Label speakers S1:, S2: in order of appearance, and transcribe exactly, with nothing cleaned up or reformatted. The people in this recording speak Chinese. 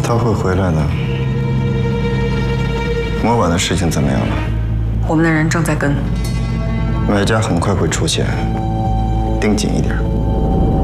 S1: 他会回来的。摸碗的事情怎么样了？
S2: 我们的人正在跟。
S1: 买家很快会出现，盯紧一点。